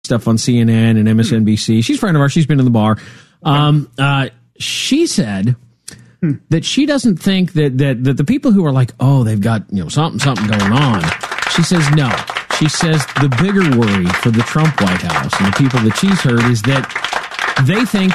stuff on CNN and MSNBC. She's a friend of ours. She's been in the bar. She said that she doesn't think that the people who are like, oh, they've got something going on. She says no. She says the bigger worry for the Trump White House and the people that she's heard is that they think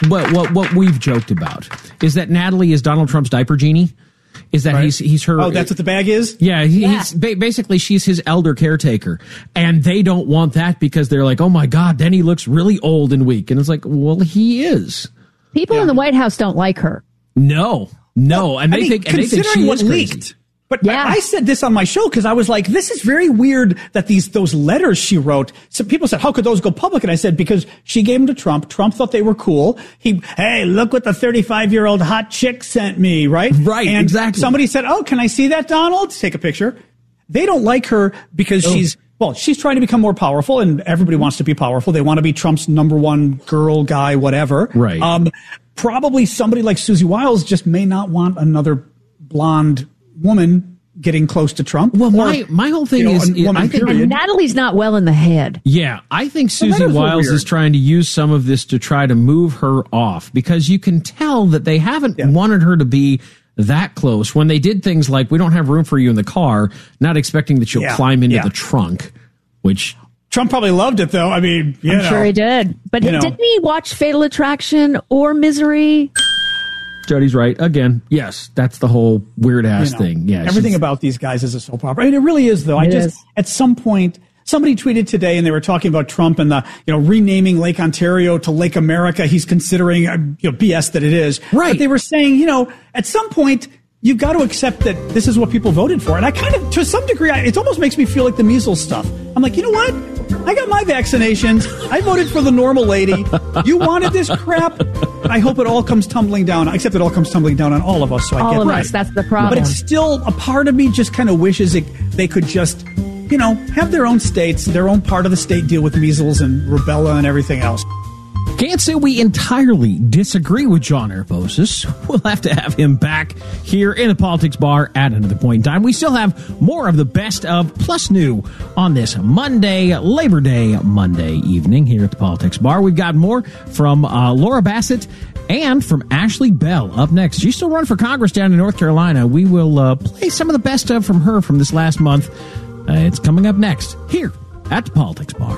what we've joked about is that Natalie is Donald Trump's diaper genie. Is that he's her? Oh, that's what the bag is? Yeah, he's basically she's his elder caretaker, and they don't want that because they're like, oh my God, then he looks really old and weak, and it's like, well, he is. People in the White House don't like her. No, and they think she is crazy. But I said this on my show because I was like, this is very weird that those letters she wrote. Some people said, how could those go public? And I said, because she gave them to Trump. Trump thought they were cool. Hey, look what the 35-year-old hot chick sent me, right? Right, and exactly. Somebody said, oh, can I see that, Donald? Take a picture. They don't like her because she's trying to become more powerful, and everybody wants to be powerful. They want to be Trump's number one girl, guy, whatever. Right. Probably somebody like Susie Wiles just may not want another blonde woman getting close to Trump. Well, my whole thing is I think Natalie's not well in the head. Yeah, I think Susie Wiles is trying to use some of this to try to move her off because you can tell that they haven't wanted her to be that close when they did things like, we don't have room for you in the car, not expecting that she'll climb into the trunk, which... Trump probably loved it, though. I mean, I'm sure he did. But didn't he watch Fatal Attraction or Misery? Jody's right. Again, yes, that's the whole weird-ass thing. Yeah, everything about these guys is a soap opera. I mean, it really is, though. At some point, somebody tweeted today, and they were talking about Trump and the, renaming Lake Ontario to Lake America. He's considering, BS that it is. Right. But they were saying, at some point, you've got to accept that this is what people voted for. And I kind of, to some degree, it almost makes me feel like the measles stuff. I'm like, you know what? I got my vaccinations. I voted for the normal lady. You wanted this crap. I hope it all comes tumbling down, except it all comes tumbling down on all of us. So I get us. That's the problem. But it's still, a part of me just kind of wishes they could just, have their own states, their own part of the state deal with measles and rubella and everything else. Can't say we entirely disagree with John Arbosis. We'll have to have him back here in the Politics Bar at another point in time. We still have more of the best of plus new on this Monday, Labor Day Monday evening here at the Politics Bar. We've got more from Laura Bassett and from Ashley Bell up next. She's still running for Congress down in North Carolina. We will play some of the best of from her from this last month. It's coming up next here at the Politics Bar.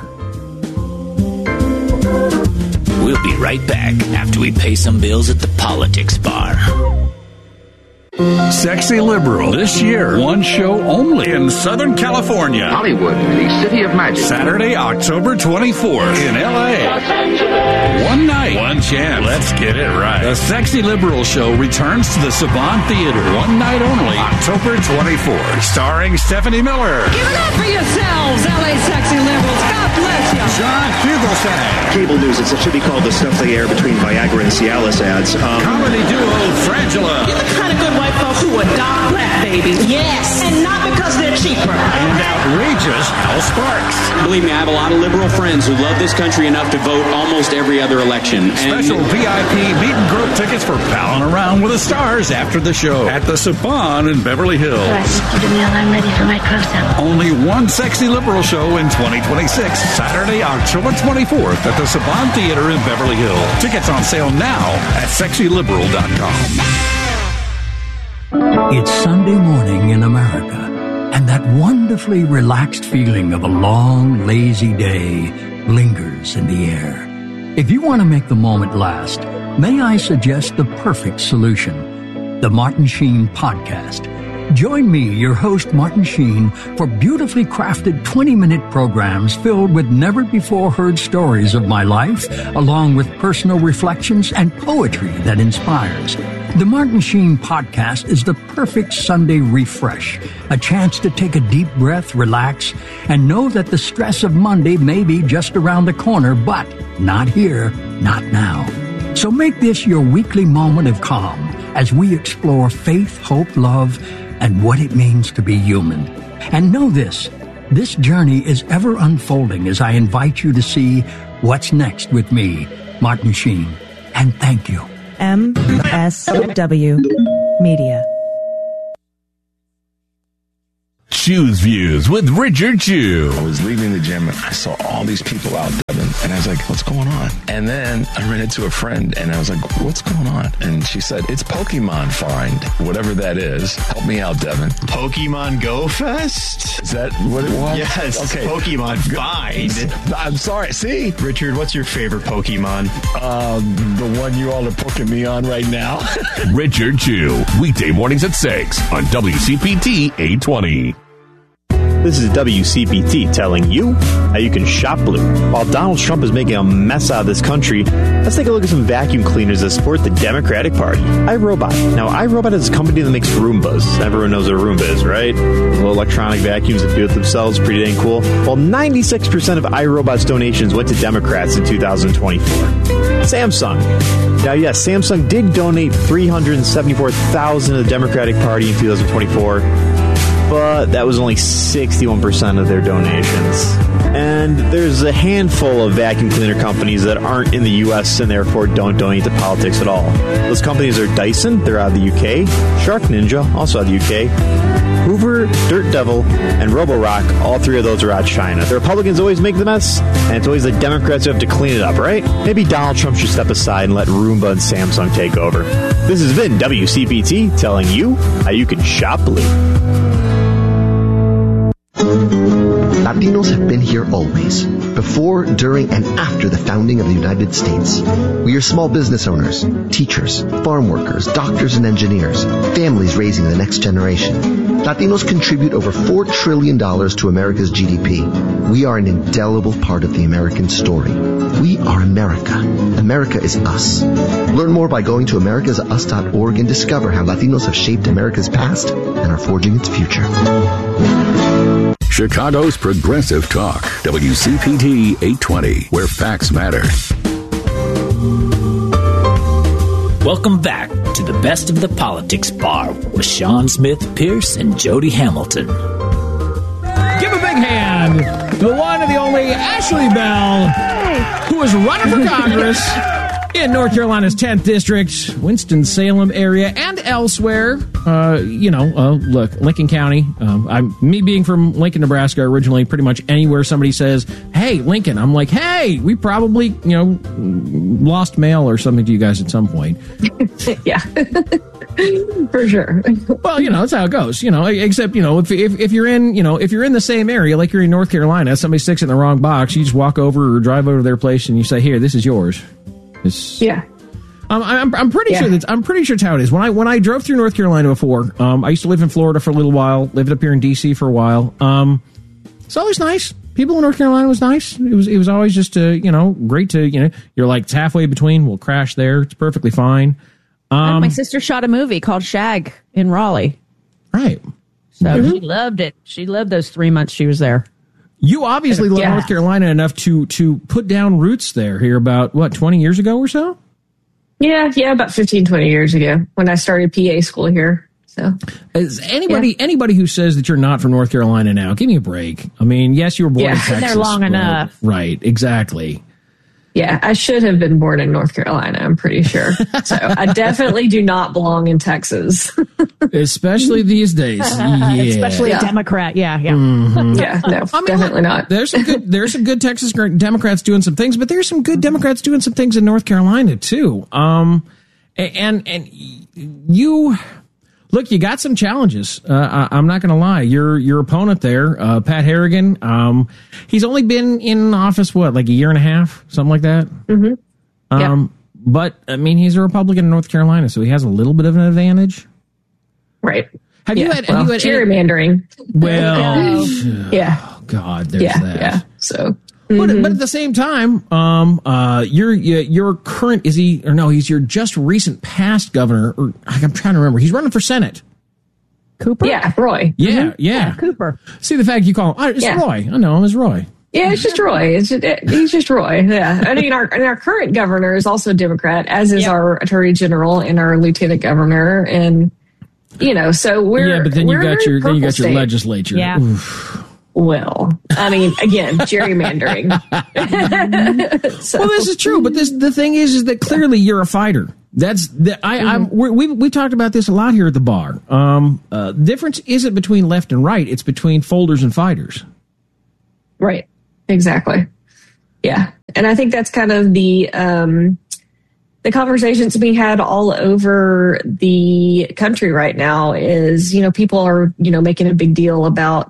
We'll be right back after we pay some bills at the Politics Bar. Sexy Liberal. This year, one show only in Southern California. Hollywood, the city of magic. Saturday, October 24th in L.A. One night, one chance. Let's get it right. The Sexy Liberal Show returns to the Saban Theater. One night only, October 24th. Starring Stephanie Miller. Give it up for yourselves, L.A. Sexy Liberals. God bless you. John Fugelsang. Cable news, it should be called the stuff they air between Viagra and Cialis ads. Comedy duo Frangela. You're the kind of good white folks who adopt black babies. Yes. And not because they're cheaper. And outrageous Al Sparks. Believe me, I have a lot of liberal friends who love this country enough to vote almost every other election. Special VIP meet and grope tickets for palling around with the stars after the show at the Saban in Beverly Hills. I'm ready for my close-up. Only one Sexy Liberal show in 2026. Saturday, October 24th at the Saban Theater in Beverly Hills. Tickets on sale now at sexyliberal.com. It's Sunday morning in America, and that wonderfully relaxed feeling of a long, lazy day lingers in the air. If you want to make the moment last, may I suggest the perfect solution, the Martin Sheen Podcast. Join me, your host, Martin Sheen, for beautifully crafted 20-minute programs filled with never-before-heard stories of my life, along with personal reflections and poetry that inspires. The Martin Sheen Podcast is the perfect Sunday refresh, a chance to take a deep breath, relax, and know that the stress of Monday may be just around the corner, but not here, not now. So make this your weekly moment of calm as we explore faith, hope, love, and what it means to be human. And know this journey is ever unfolding as I invite you to see what's next with me, Martin Sheen. And thank you. MSW Media. Chew's Views with Richard Chew. I was leaving the gym and I saw all these people out, Devin, and I was like, what's going on? And then I ran into a friend and I was like, what's going on? And she said, it's Pokemon Find, whatever that is. Help me out, Devin. Pokemon Go Fest? Is that what it was? Yes. Okay. Pokemon Find. I'm sorry. See? Richard, what's your favorite Pokemon? The one you all are poking me on right now. Richard Chew, weekday mornings at 6 on WCPT 820. This is WCPT telling you how you can shop blue. While Donald Trump is making a mess out of this country, let's take a look at some vacuum cleaners that support the Democratic Party. iRobot. Now, iRobot is a company that makes Roombas. Everyone knows what a Roomba is, right? Those little electronic vacuums that do it themselves. Pretty dang cool. Well, 96% of iRobot's donations went to Democrats in 2024. Samsung. Now, yes, Samsung did donate $374,000 to the Democratic Party in 2024. But that was only 61% of their donations. And there's a handful of vacuum cleaner companies that aren't in the U.S. and therefore don't donate to politics at all. Those companies are Dyson, they're out of the UK, Shark Ninja, also out of the UK, Hoover, Dirt Devil, and Roborock, all three of those are out of China. The Republicans always make the mess, and it's always the Democrats who have to clean it up, right? Maybe Donald Trump should step aside and let Roomba and Samsung take over. This has been WCPT telling you how you can shop blue. Latinos have been here always, before, during, and after the founding of the United States. We are small business owners, teachers, farm workers, doctors and engineers, families raising the next generation. Latinos contribute over $4 trillion to America's GDP. We are an indelible part of the American story. We are America. America is us. Learn more by going to americasus.org and discover how Latinos have shaped America's past and are forging its future. Chicago's Progressive Talk, WCPT 820, where facts matter. Welcome back to the Best of the Politics Bar with Sean Smith, Pierce, and Jody Hamilton. Give a big hand to the one and the only Ashley Bell, who is running for Congress in North Carolina's 10th District, Winston-Salem area, and elsewhere. Look, Lincoln County. Me being from Lincoln, Nebraska, originally, pretty much anywhere somebody says, hey, Lincoln, I'm like, hey, we probably, lost mail or something to you guys at some point. Yeah. For sure. Well, that's how it goes, except, if you're in the same area, like you're in North Carolina, somebody sticks it in the wrong box, you just walk over or drive over to their place and you say, here, this is yours. Yeah. I'm pretty sure that's how it is. When I drove through North Carolina before, I used to live in Florida for a little while, lived up here in DC for a while. It's always nice. People in North Carolina was nice. It was always just great to you're like, it's halfway between, we'll crash there. It's perfectly fine. My sister shot a movie called Shag in Raleigh. Right. So she loved it. She loved those 3 months she was there. You obviously love North Carolina enough to put down roots there here about, 20 years ago or so? Yeah, about 15, 20 years ago when I started PA school here. So, is anybody who says that you're not from North Carolina now, give me a break. I mean, yes, you were born in Texas. Been there long enough. Right, exactly. Yeah, I should have been born in North Carolina, I'm pretty sure. So I definitely do not belong in Texas. Especially these days. Yeah. Especially a Democrat. Yeah. Mm-hmm. Yeah, no, definitely not. There's some good Texas Democrats doing some things, but there's some good Democrats doing some things in North Carolina too. And you... Look, you got some challenges. I'm not going to lie. Your opponent there, Pat Harrigan, he's only been in office, like a year and a half, something like that? Mm-hmm. But, I mean, he's a Republican in North Carolina, so he has a little bit of an advantage. Right. Have you had gerrymandering? Well, yeah. Oh, God, there's that. Yeah, so... But at the same time, your current he's your just recent past governor. Or I'm trying to remember. He's running for Senate. Cooper? Yeah, Roy. Yeah, Cooper. See the fact you call him? It's Roy. I know him as Roy. Yeah, it's just Roy. He's just Roy. Yeah, I mean, our current governor is also Democrat, as is our Attorney General and our Lieutenant Governor, and so we're but then you got your state. legislature. Yeah. Oof. Well, I mean, again, gerrymandering. Well, this is true, but the thing is that clearly you're a fighter. We talked about this a lot here at the bar. Difference isn't between left and right; it's between folders and fighters. Right. Exactly. Yeah, and I think that's kind of the conversations being had all over the country right now. Is people are making a big deal about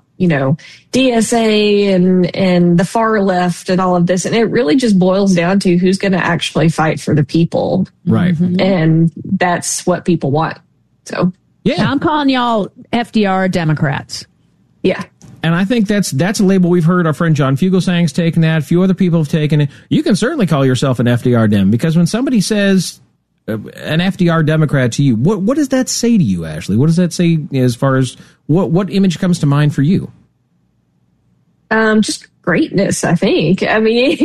DSA and the far left and all of this. And it really just boils down to who's going to actually fight for the people. Right. And that's what people want. So, yeah, I'm calling y'all FDR Democrats. Yeah. And I think that's a label we've heard. Our friend John Fugelsang's taken that. A few other people have taken it. You can certainly call yourself an FDR Dem, because when somebody says an FDR Democrat to you, what does that say to you, Ashley? What does that say as far as what image comes to mind for you? Just greatness, I think. I mean,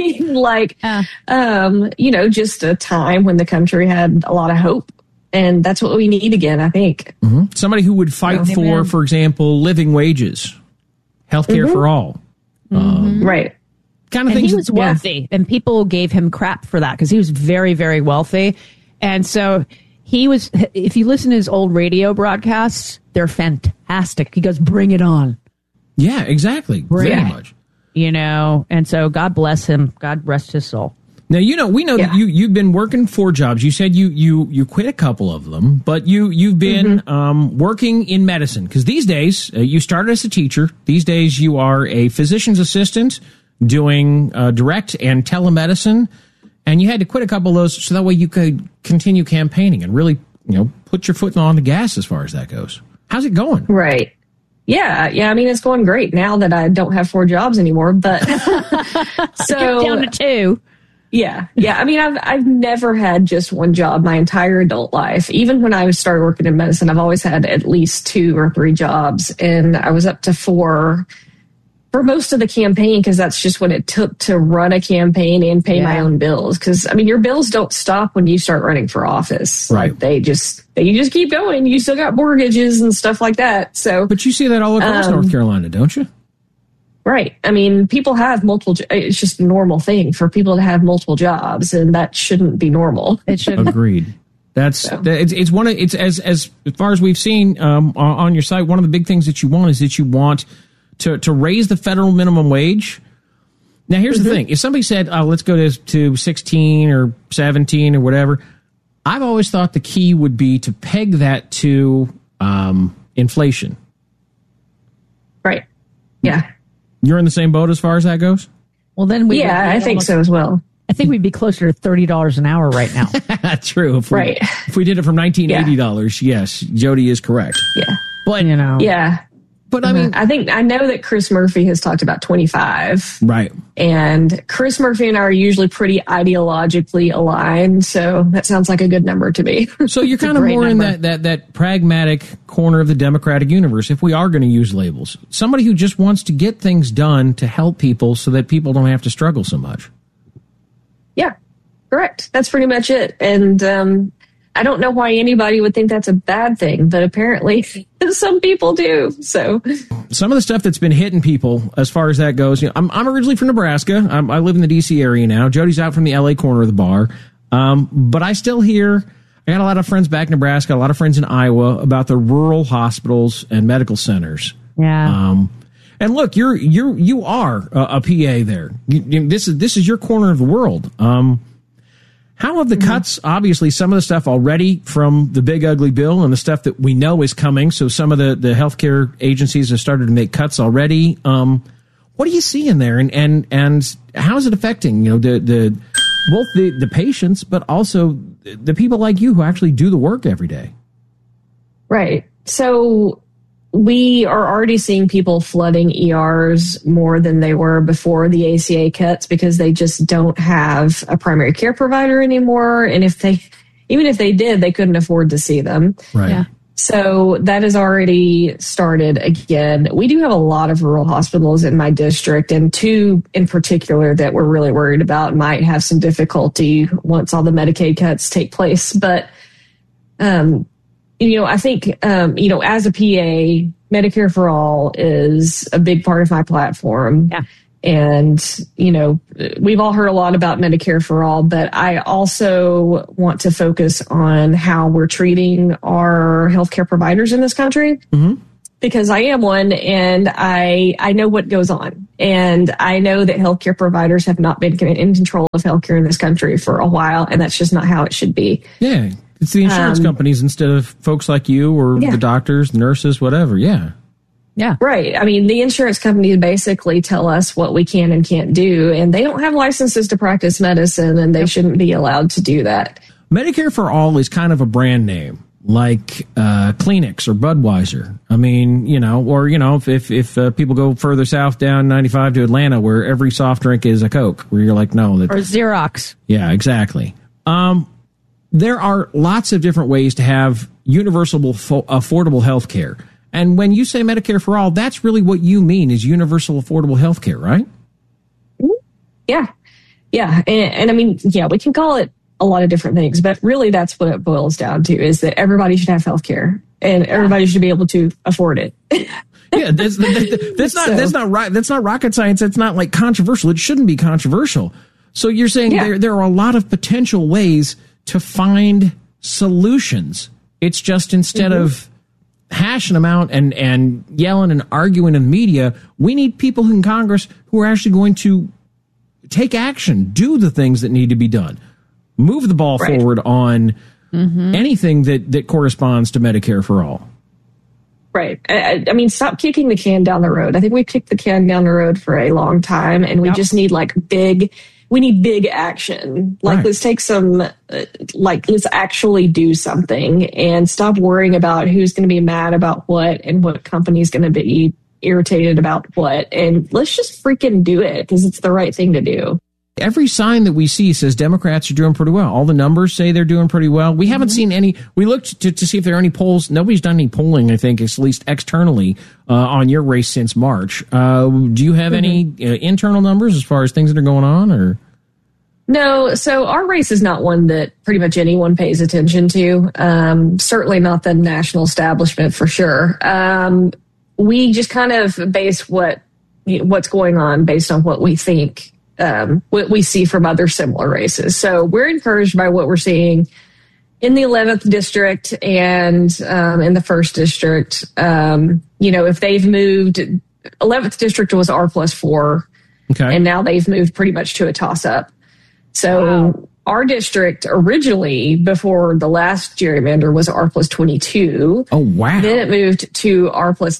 just a time when the country had a lot of hope. And that's what we need again, I think. Mm-hmm. Somebody who would fight for example, living wages, healthcare for all. Right. Kind of things. He was wealthy, and people gave him crap for that because he was very, very wealthy. And so he was, if you listen to his old radio broadcasts, they're fantastic. He goes, bring it on. Yeah, exactly. Very much. And so God bless him. God rest his soul. Now, we know that you've been working 4 jobs. You said you quit a couple of them, but you've been working in medicine, because these days you started as a teacher. These days you are a physician's assistant doing direct and telemedicine, and you had to quit a couple of those so that way you could continue campaigning and really put your foot on the gas as far as that goes. How's it going? Right. Yeah. I mean, it's going great now that I don't have 4 jobs anymore. But so down to 2. Yeah. I mean, I've never had just one job my entire adult life. Even when I started working in medicine, I've always had at least 2 or 3 jobs, and I was up to 4 for most of the campaign, because that's just what it took to run a campaign and pay my own bills. Because I mean, your bills don't stop when you start running for office. Right. Like you just keep going. You still got mortgages and stuff like that. So, but you see that all across North Carolina, don't you? Right. I mean, people have multiple. It's just a normal thing for people to have multiple jobs, and that shouldn't be normal. It shouldn't. Agreed. It's one of it's as far as we've seen on your site. One of the big things that you want is that you want to raise the federal minimum wage. Now, here's the thing: if somebody said, "Let's go to 16 or 17 or whatever," I've always thought the key would be to peg that to inflation. Right. Yeah. You're in the same boat as far as that goes? Well, then I think so as well. I think we'd be closer to $30 an hour right now. True. If we did it from $1980, yes, Jody is correct. Yeah. But, yeah. But I mean, I know that Chris Murphy has talked about 25. Right. And Chris Murphy and I are usually pretty ideologically aligned. So that sounds like a good number to me. So you're kind of more in that pragmatic corner of the Democratic universe, if we are going to use labels. Somebody who just wants to get things done to help people so that people don't have to struggle so much. Yeah, correct. That's pretty much it. And I don't know why anybody would think that's a bad thing, but apparently some people do. So some of the stuff that's been hitting people as far as that goes, I'm originally from Nebraska. I live in the D.C. area now. Jody's out from the L.A. corner of the bar. But I still hear, I got a lot of friends back in Nebraska, a lot of friends in Iowa about the rural hospitals and medical centers. Yeah. And look, you are a PA there. This is your corner of the world. How have the cuts, obviously, some of the stuff already from the big ugly bill and the stuff that we know is coming, so some of the healthcare agencies have started to make cuts already. What do you see in there, and how is it affecting, both the patients, but also the people like you who actually do the work every day? Right. So we are already seeing people flooding ERs more than they were before the ACA cuts, because they just don't have a primary care provider anymore. And even if they did, they couldn't afford to see them. Right. Yeah. So that has already started again. We do have a lot of rural hospitals in my district, and 2 in particular that we're really worried about might have some difficulty once all the Medicaid cuts take place. But, I think, as a PA, Medicare for All is a big part of my platform. Yeah. And, you know, we've all heard a lot about Medicare for All, but I also want to focus on how we're treating our healthcare providers in this country. Mm-hmm. Because I am one, and I know what goes on. And I know that healthcare providers have not been in control of healthcare in this country for a while, and that's just not how it should be. Yeah, it's the insurance companies instead of folks like you or the doctors, nurses, whatever. Yeah. Yeah. Right. I mean, the insurance companies basically tell us what we can and can't do, and they don't have licenses to practice medicine, and they shouldn't be allowed to do that. Medicare for All is kind of a brand name, like Kleenex or Budweiser. I mean, you know, or, you know, if people go further south down 95 to Atlanta, where every soft drink is a Coke, where you're like, no. Or Xerox. Yeah, exactly. There are lots of different ways to have universal, affordable health care. And when you say Medicare for All, that's really what you mean is universal, affordable health care, right? Yeah. Yeah. And I mean, yeah, we can call it a lot of different things, but really that's what it boils down to, is that everybody should have health care and everybody should be able to afford it. Yeah, that's not right. That's not rocket science. That's not like controversial. It shouldn't be controversial. So you're saying there are a lot of potential ways to find solutions. It's just instead of hashing them out and yelling and arguing in the media, we need people in Congress who are actually going to take action, do the things that need to be done, move the ball forward on anything that corresponds to Medicare for All. Right. I mean, stop kicking the can down the road. I think we've kicked the can down the road for a long time, and we just need big action. Like, let's take some, let's actually do something and stop worrying about who's going to be mad about what and what company's going to be irritated about what. And let's just freaking do it, because it's the right thing to do. Every sign that we see says Democrats are doing pretty well. All the numbers say they're doing pretty well. We haven't seen any. We looked to see if there are any polls. Nobody's done any polling, I think, at least externally, on your race since March. Do you have any internal numbers as far as things that are going on, or? No. So our race is not one that pretty much anyone pays attention to. Certainly not the national establishment, for sure. We just kind of base what's going on based on what we think. What we see from other similar races. So we're encouraged by what we're seeing in the 11th district and in the 1st district. You know, if they've moved, 11th district was R+4, and now they've moved pretty much to a toss-up. So our district originally, before the last gerrymander, was R+22. Oh, wow. Then it moved to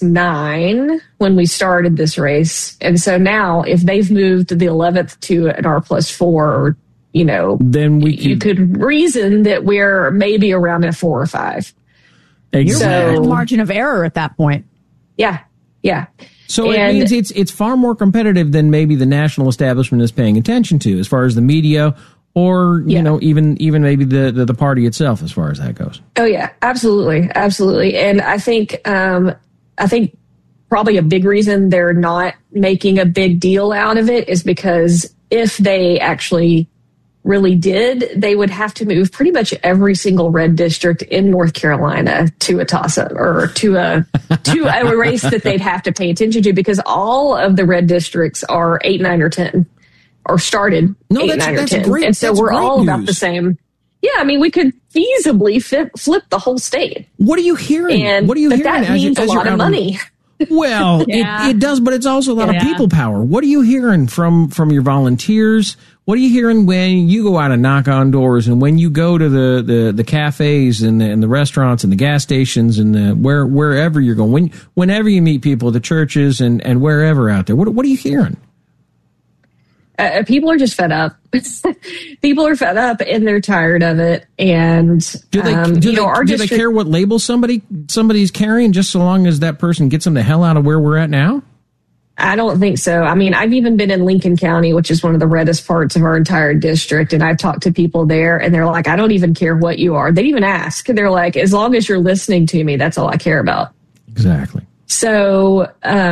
R+9 when we started this race. And so now, if they've moved the 11th to an R+4, you know, then you could reason that we're maybe around a 4 or 5. Exactly. You're margin of error at that point. Yeah. Yeah. So it means it's far more competitive than maybe the national establishment is paying attention to, as far as the media, or, you know, even maybe the party itself, as far as that goes. Oh, yeah, absolutely. Absolutely. And I think probably a big reason they're not making a big deal out of it is because if they actually really did, they would have to move pretty much every single red district in North Carolina to a toss-up, or to a race that they'd have to pay attention to, because all of the red districts are 8, 9, or 10. Or started 8, 9, or 10. And so we're all about the same. Yeah, I mean, we could feasibly flip the whole state. What are you hearing? And what are you hearing? That means a lot of money. Well, it does, but it's also a lot of people power. What are you hearing from your volunteers? What are you hearing when you go out and knock on doors, and when you go to the cafes and the restaurants and the gas stations and wherever you're going, whenever you meet people at the churches and wherever out there? What are you hearing? People are just fed up. People are fed up and they're tired of it. And do they care what label somebody's carrying, just so long as that person gets them the hell out of where we're at now? I don't think so. I mean, I've even been in Lincoln County, which is one of the reddest parts of our entire district, and I've talked to people there, and they're like, I don't even care what you are. They even ask. They're like, as long as you're listening to me, that's all I care about. Exactly. So,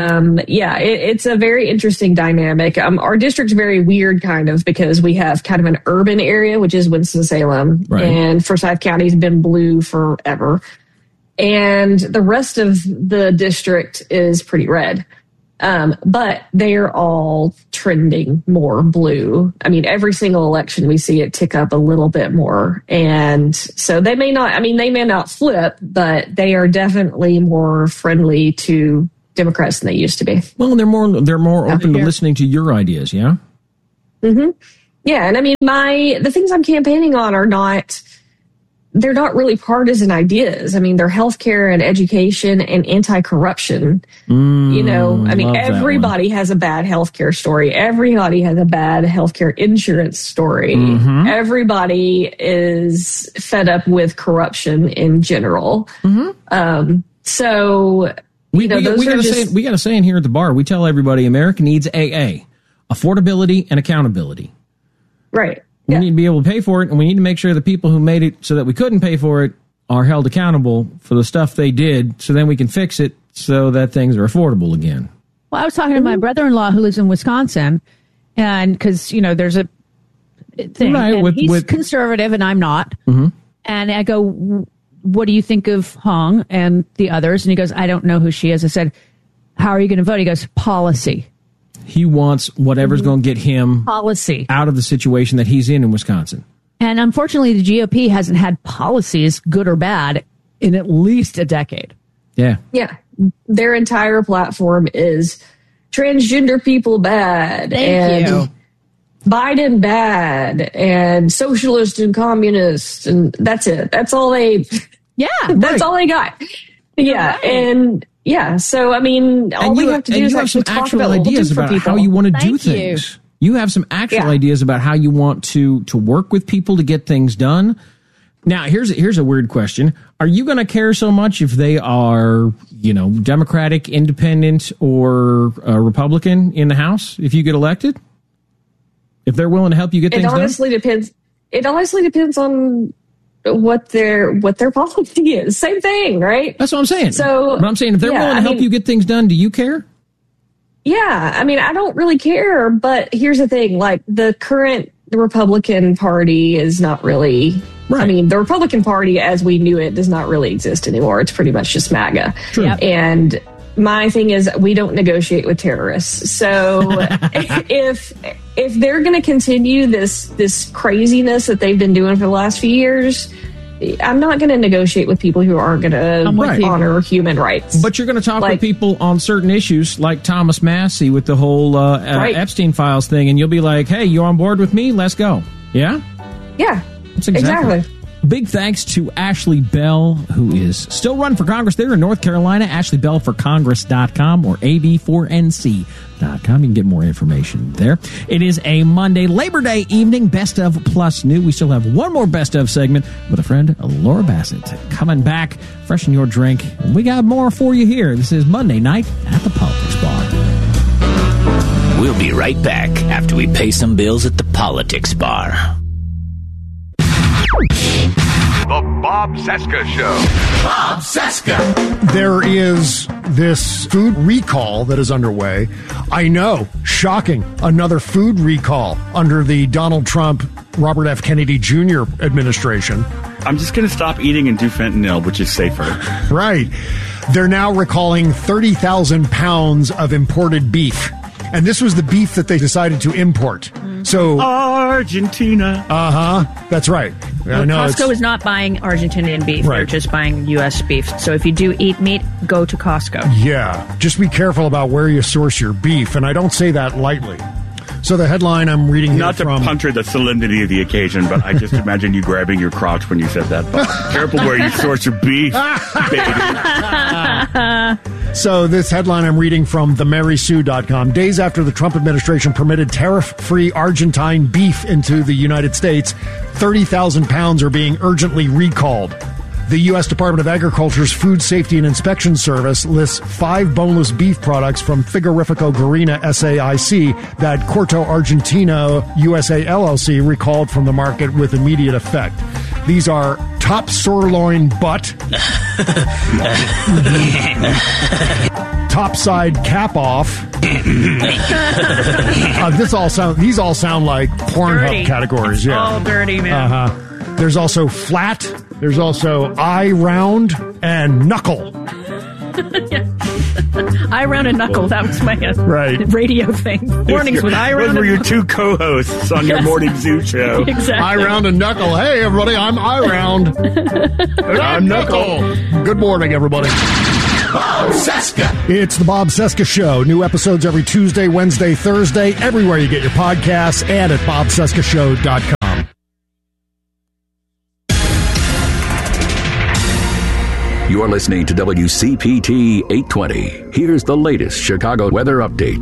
it's a very interesting dynamic. Our district's very weird, kind of, because we have kind of an urban area, which is Winston-Salem, and Forsyth County's been blue forever. And the rest of the district is pretty red. But they're all trending more blue. I mean, every single election we see it tick up a little bit more. And so they may not flip, but they are definitely more friendly to Democrats than they used to be. Well, they're more open to listening to your ideas, yeah? Mm-hmm. Yeah, and I mean, the things I'm campaigning on they're not really partisan ideas. I mean, they're healthcare and education and anti-corruption. Everybody has a bad healthcare story. Everybody has a bad healthcare insurance story. Mm-hmm. Everybody is fed up with corruption in general. Mm-hmm. We got a saying here at the bar. We tell everybody America needs AA, affordability and accountability. Right. We need to be able to pay for it, and we need to make sure the people who made it so that we couldn't pay for it are held accountable for the stuff they did, so then we can fix it so that things are affordable again. Well, I was talking to my brother-in-law who lives in Wisconsin, and because, there's a thing, right, and he's conservative and I'm not. Mm-hmm. And I go, what do you think of Hong and the others? And he goes, I don't know who she is. I said, how are you going to vote? He goes, policy. He wants whatever's going to get him policy out of the situation that he's in Wisconsin. And unfortunately, the GOP hasn't had policies, good or bad, in at least a decade. Yeah. Yeah. Their entire platform is transgender people bad. Thank you. Biden bad and socialist and communist. And that's it. That's all they... Yeah. That's all they got. Yeah. Right. And... yeah, so I mean, all we have to do is actually talk about what we'll do for people. How you want to do things. You have some actual ideas about how you want to work with people to get things done. Now, here's a weird question: are you going to care so much if they are, Democratic, Independent, or Republican in the House if you get elected? If they're willing to help you get things done? It honestly depends on what their policy is. Same thing, right? That's what I'm saying. So, but I'm saying if they're willing to help you get things done, do you care? Yeah, I mean, I don't really care, but here's the thing: like the Republican Party is not really. Right. I mean, the Republican Party, as we knew it, does not really exist anymore. It's pretty much just MAGA. True. And my thing is, we don't negotiate with terrorists. So if they're going to continue this craziness that they've been doing for the last few years, I'm not going to negotiate with people who aren't going to honor human rights. But you're going to talk with people on certain issues, like Thomas Massie with the whole Epstein Files thing, and you'll be like, hey, you on board with me? Let's go. Yeah? Yeah. That's exactly. Big thanks to Ashley Bell, who is still running for Congress there in North Carolina. AshleyBellForCongress.com or AB4NC.com. You can get more information there. It is a Monday, Labor Day evening, Best of Plus New. We still have one more Best of segment with a friend, Laura Bassett, coming back. Freshen your drink. We got more for you here. This is Monday night at the Politics Bar. We'll be right back after we pay some bills at the Politics Bar. The Bob Cesca Show. Bob Cesca. There is this food recall that is underway. I know, shocking. Another food recall under the Donald Trump, Robert F. Kennedy Jr. administration. I'm just going to stop eating and do fentanyl, which is safer. Right. They're now recalling 30,000 pounds of imported beef. And this was the beef that they decided to import. So Argentina. That's right. Well, Costco is not buying Argentinian beef. Right. They're just buying U.S. beef. So if you do eat meat, go to Costco. Yeah. Just be careful about where you source your beef. And I don't say that lightly. So the headline I'm reading here not to puncture the solemnity of the occasion, but I just imagine you grabbing your crotch when you said that. Careful where you source your beef, baby. So this headline I'm reading from themarysue.com. Days after the Trump administration permitted tariff-free Argentine beef into the United States, 30,000 pounds are being urgently recalled. The U.S. Department of Agriculture's Food Safety and Inspection Service lists 5 boneless beef products from Frigorifico Garina SAIC that Corto Argentina USA LLC recalled from the market with immediate effect. These are top sirloin butt, topside cap off. These all sound like Pornhub categories. Yeah, all dirty, man. There's also flat. There's also eye round and knuckle. Eye round and knuckle. That was my radio thing. Mornings with eye round. Those were your two co-hosts on your morning zoo show. Exactly. Eye round and knuckle. Hey, everybody, I'm eye round. And I'm knuckle. Good morning, everybody. Bob Cesca. It's the Bob Cesca Show. New episodes every Tuesday, Wednesday, Thursday, everywhere you get your podcasts and at bobcescashow.com. You're listening to WCPT 820. Here's the latest Chicago weather update.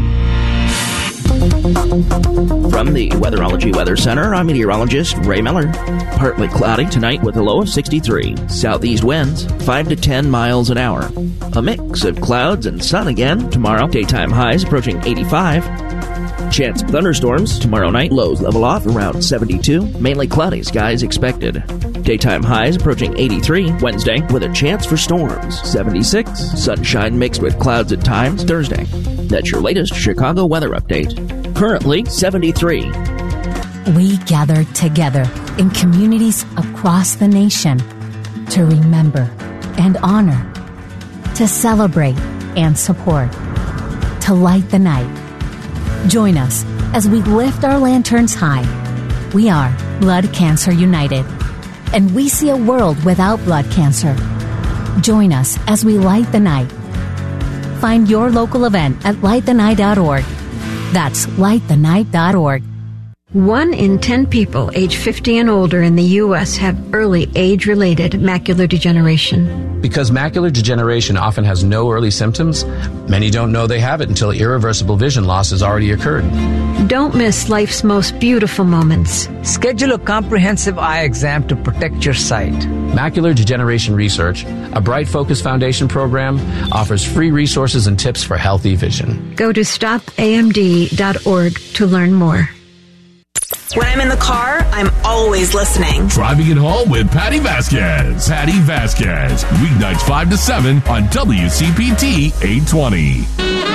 From the Weatherology Weather Center, I'm meteorologist Ray Miller. Partly cloudy tonight with a low of 63. Southeast winds 5 to 10 miles an hour. A mix of clouds and sun again tomorrow. Daytime highs approaching 85. Chance of thunderstorms tomorrow night. Lows level off around 72. Mainly cloudy skies expected. Daytime highs approaching 83 Wednesday with a chance for storms. 76. Sunshine mixed with clouds at times Thursday. That's your latest Chicago weather update. Currently 73. We gather together in communities across the nation to remember and honor, to celebrate and support, to light the night. Join us as we lift our lanterns high. We are Blood Cancer United, and we see a world without blood cancer. Join us as we light the night. Find your local event at lightthenight.org. That's lightthenight.org. 1 in 10 people age 50 and older in the U.S. have early age-related macular degeneration. Because macular degeneration often has no early symptoms, many don't know they have it until irreversible vision loss has already occurred. Don't miss life's most beautiful moments. Schedule a comprehensive eye exam to protect your sight. Macular Degeneration Research, a Bright Focus Foundation program, offers free resources and tips for healthy vision. Go to stopamd.org to learn more. When I'm in the car, I'm always listening. Driving it home with Patty Vasquez. Patty Vasquez. Weeknights 5 to 7 on WCPT 820.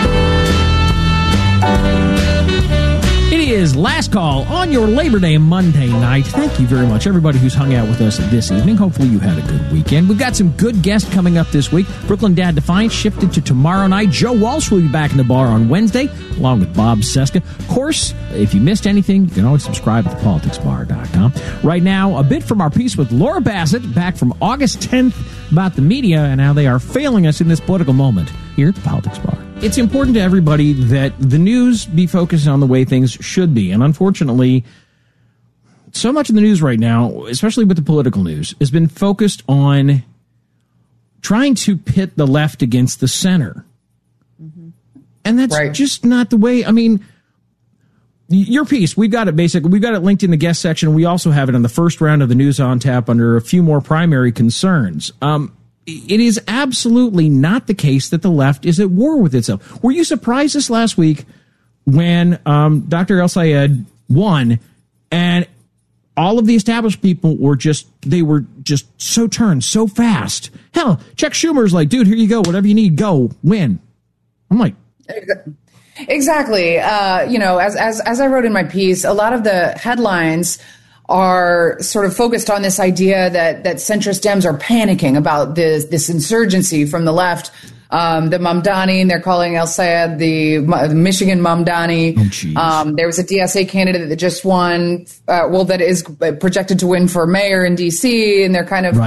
It is last call on your Labor Day Monday night. Thank you very much, everybody who's hung out with us this evening. Hopefully you had a good weekend. We've got some good guests coming up this week. Brooklyn Dad Defiant shifted to tomorrow night. Joe Walsh will be back in the bar on Wednesday, along with Bob Cesca. Of course, if you missed anything, you can always subscribe at thepoliticsbar.com. Right now, a bit from our piece with Laura Bassett, back from August 10th, about the media and how they are failing us in this political moment here at the Politics Bar. It's important to everybody that the news be focused on the way things should be. And unfortunately, so much of the news right now, especially with the political news, has been focused on trying to pit the left against the center. Mm-hmm. And that's just not the way. I mean, your piece, we've got it basically. We've got it linked in the guest section. We also have it on the first round of the News on Tap under a few more primary concerns. It is absolutely not the case that the left is at war with itself. Were you surprised this last week when Dr. El-Sayed won and all of the established people were just so turned so fast? Hell, Chuck Schumer's like, dude, here you go. Whatever you need, go, win. I'm like... Exactly. As I wrote in my piece, a lot of the headlines are sort of focused on this idea that centrist Dems are panicking about this insurgency from the left. The Mamdani, and they're calling El-Sayed the Michigan Mamdani. There was a DSA candidate that just won, that is projected to win for mayor in D.C., and they're kind of,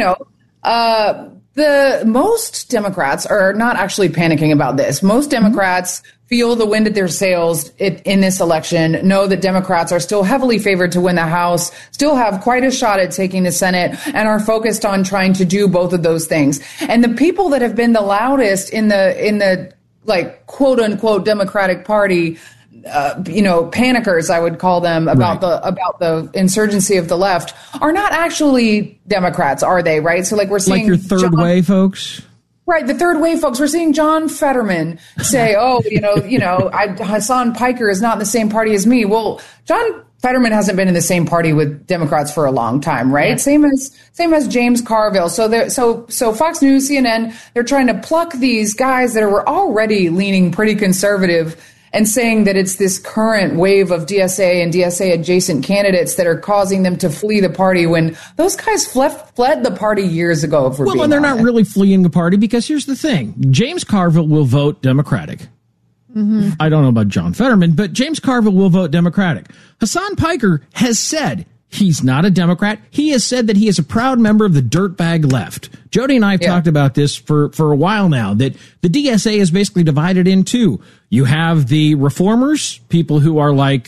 the most Democrats are not actually panicking about this. Most Democrats feel the wind at their sails in this election, know that Democrats are still heavily favored to win the House, still have quite a shot at taking the Senate, and are focused on trying to do both of those things. And the people that have been the loudest in the like quote unquote Democratic Party, panickers, I would call them, about the insurgency of the left, are not actually Democrats, are they? Right? So like we're seeing your third way folks. Right, the third wave folks. We're seeing John Fetterman say, Hassan Piker is not in the same party as me. Well, John Fetterman hasn't been in the same party with Democrats for a long time, right? Yeah. Same as James Carville. So Fox News, CNN, they're trying to pluck these guys that were already leaning pretty conservative and saying that it's this current wave of DSA and DSA adjacent candidates that are causing them to flee the party when those guys fled the party years ago. Well, and they're not really fleeing the party, because here's the thing. James Carville will vote Democratic. Mm-hmm. I don't know about John Fetterman, but James Carville will vote Democratic. Hasan Piker has said he's not a Democrat. He has said that he is a proud member of the dirtbag left. Jody and I have talked about this for a while now, that the DSA is basically divided in two. You have the reformers, people who are like,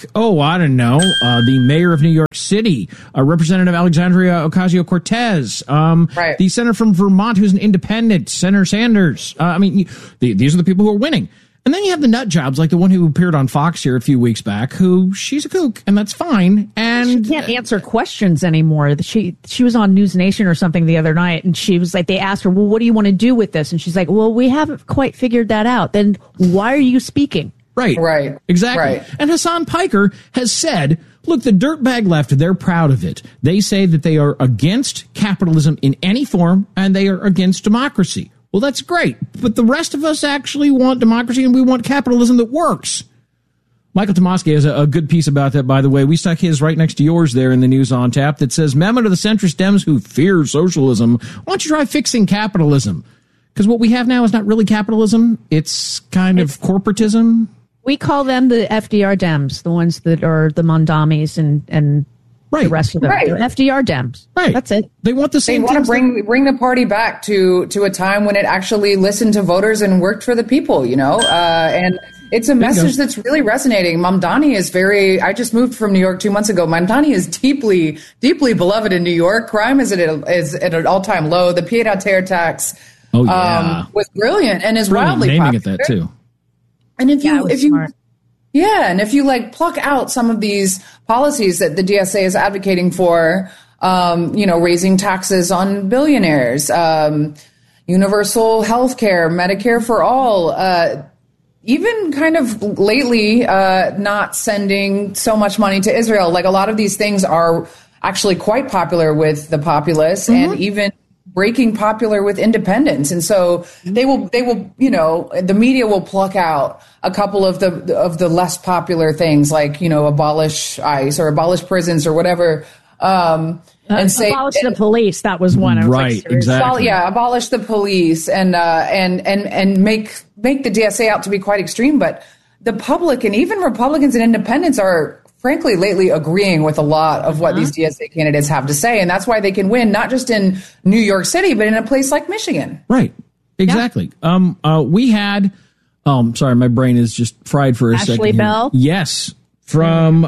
the mayor of New York City, Representative Alexandria Ocasio-Cortez, the senator from Vermont who's an independent, Senator Sanders. These are the people who are winning. And then you have the nut jobs, like the one who appeared on Fox here a few weeks back, who she's a kook, and that's fine. And she can't answer questions anymore. She was on News Nation or something the other night, and she was like, they asked her, well, what do you want to do with this? And she's like, well, we haven't quite figured that out. Then why are you speaking? Right. Exactly. Right. And Hasan Piker has said, look, the dirtbag left, they're proud of it. They say that they are against capitalism in any form, and they are against democracy. Well, that's great, but the rest of us actually want democracy, and we want capitalism that works. Michael Tomasky has a good piece about that, by the way. We stuck his right next to yours there in the News on Tap that says, memo to the centrist Dems who fear socialism, why don't you try fixing capitalism? Because what we have now is not really capitalism. It's kind of corporatism. We call them the FDR Dems, the ones that are the Mondamis and the rest of them. Right. They're FDR Dems. Right. That's it. They want the same. They want to bring the party back to a time when it actually listened to voters and worked for the people, and it's a message that's really resonating. Mamdani is I just moved from New York 2 months ago. Mamdani is deeply, deeply beloved in New York. Crime is at an all-time low. The pied-à-terre tax was brilliant and is wildly naming popular. it that too. And if you pluck out some of these policies that the DSA is advocating for, raising taxes on billionaires, universal health care, Medicare for all, even kind of lately not sending so much money to Israel. Like, a lot of these things are actually quite popular with the populace, and even breaking popular with independents. And so they will, the media will pluck out a couple of the less popular things, like, abolish ICE or abolish prisons or whatever. And say abolish the police. That was one. I was right. Exactly. Abolish the police and make the DSA out to be quite extreme. But the public and even Republicans and independents are, frankly, lately agreeing with a lot of what these DSA candidates have to say. And that's why they can win, not just in New York City, but in a place like Michigan. Right. Exactly. Yeah. We had, sorry, my brain is just fried for a second. Ashley Bell? Yes. From,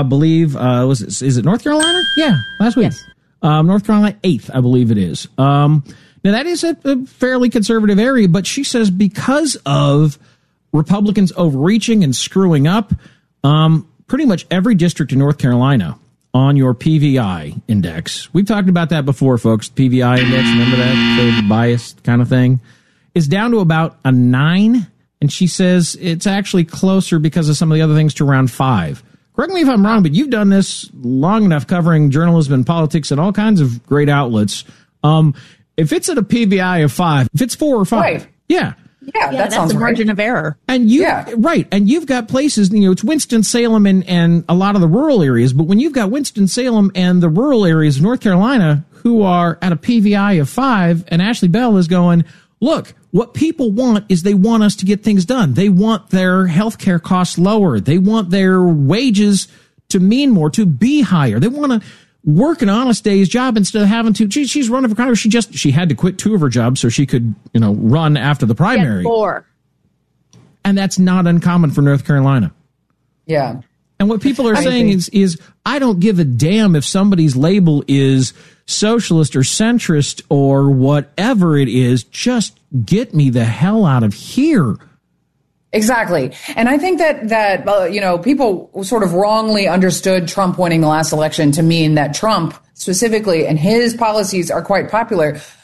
is it North Carolina? Yeah. Last week. Yes. North Carolina 8th, I believe it is. Now that is a fairly conservative area, but she says because of Republicans overreaching and screwing up, pretty much every district in North Carolina on your PVI index, we've talked about that before, folks, PVI index, remember that, the biased kind of thing, is down to about a 9, and she says it's actually closer because of some of the other things to around 5. Correct me if I'm wrong, but you've done this long enough covering journalism and politics and all kinds of great outlets. If it's at a PVI of 5, if it's 4 or 5, right. Yeah, that sounds the margin right. of error. And and you've got places, it's Winston-Salem and a lot of the rural areas, but when you've got Winston-Salem and the rural areas of North Carolina who are at a PVI of 5, and Ashley Bell is going, look, what people want is they want us to get things done. They want their healthcare costs lower. They want their wages to mean more, to be higher. They want to work an honest day's job instead of having to. She's running for Congress. She had to quit 2 of her jobs so she could, run after the primary. Get 4. And that's not uncommon for North Carolina. Yeah. And what people are saying is I don't give a damn if somebody's label is socialist or centrist or whatever it is. Just get me the hell out of here. Exactly. And I think that people sort of wrongly understood Trump winning the last election to mean that Trump specifically and his policies are quite popular.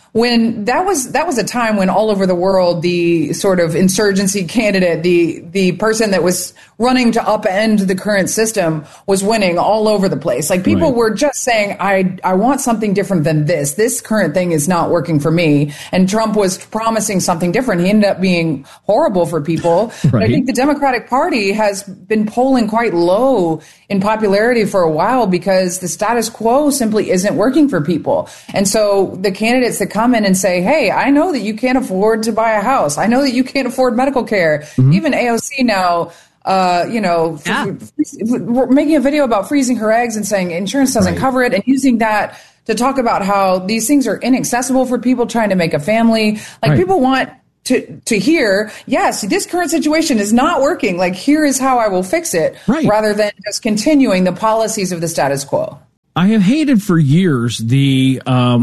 when that was a time when all over the world, the sort of insurgency candidate, the person that was running to upend the current system was winning all over the place. Like people were just saying, I want something different than this. This current thing is not working for me. And Trump was promising something different. He ended up being horrible for people. But I think the Democratic Party has been polling quite low in popularity for a while because the status quo simply isn't working for people. And so the candidates that come in and say, hey, I know that you can't afford to buy a house. I know that you can't afford medical care. Even AOC now, making a video about freezing her eggs and saying insurance doesn't cover it and using that to talk about how these things are inaccessible for people trying to make a family. Like people want to hear, yes, this current situation is not working. Like, here is how I will fix it, rather than just continuing the policies of the status quo. I have hated for years the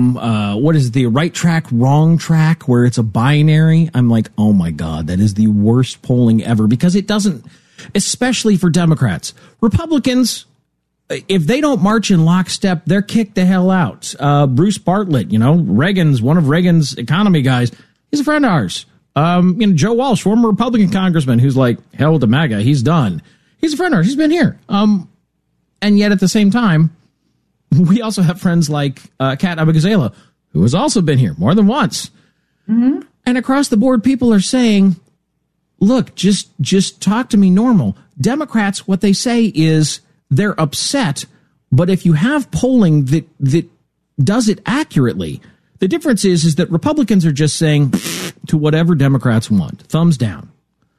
the right track, wrong track, where it's a binary. I'm like, oh my God, that is the worst polling ever, because it doesn't, especially for Democrats. Republicans, if they don't march in lockstep, they're kicked the hell out. Bruce Bartlett, one of Reagan's economy guys, he's a friend of ours. Joe Walsh, former Republican congressman, who's like, hell with the MAGA, he's done. He's a friend of ours. He's been here. And yet at the same time, we also have friends like Kat Abigazela, who has also been here more than once. And across the board, people are saying, look, just talk to me normal. Democrats, what they say is they're upset, but if you have polling that does it accurately, the difference is that Republicans are just saying to whatever Democrats want, thumbs down.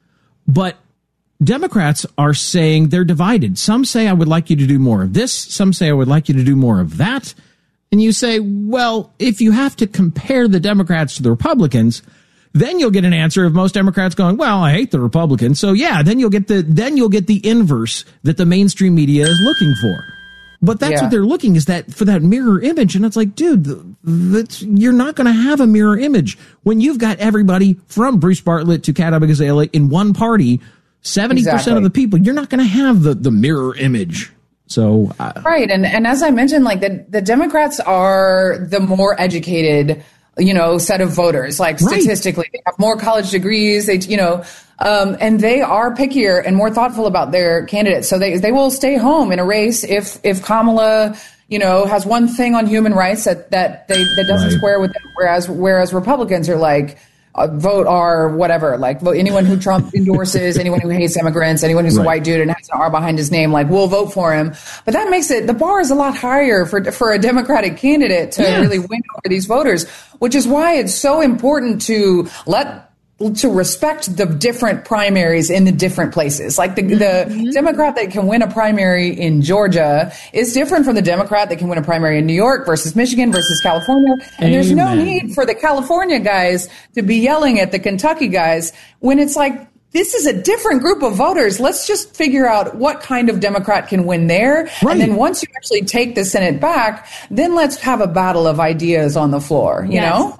But Democrats are saying they're divided. Some say, I would like you to do more of this. Some say, I would like you to do more of that. And you say, well, if you have to compare the Democrats to the Republicans, then you'll get an answer of most Democrats going, well, I hate the Republicans. So yeah, then you'll get the inverse that the mainstream media is looking for. But that's what they're looking, is that for that mirror image. And it's like, dude, you're not going to have a mirror image when you've got everybody from Bruce Bartlett to Kat Abigazela in one party. 70% of the people, you're not going to have the mirror image. So right. And as I mentioned, like the Democrats are the more educated, set of voters. Like statistically, they have more college degrees. They, and they are pickier and more thoughtful about their candidates. So they will stay home in a race if Kamala, has one thing on human rights that doesn't square with them. Whereas Republicans are like, vote R, whatever, like vote anyone who Trump endorses, anyone who hates immigrants, anyone who's a white dude and has an R behind his name, like we'll vote for him. But that makes the bar is a lot higher for a Democratic candidate to really win over these voters, which is why it's so important to respect the different primaries in the different places. Like the Democrat that can win a primary in Georgia is different from the Democrat that can win a primary in New York versus Michigan versus California. And there's no need for the California guys to be yelling at the Kentucky guys when it's like, this is a different group of voters. Let's just figure out what kind of Democrat can win there. And then once you actually take the Senate back, then let's have a battle of ideas on the floor, you know?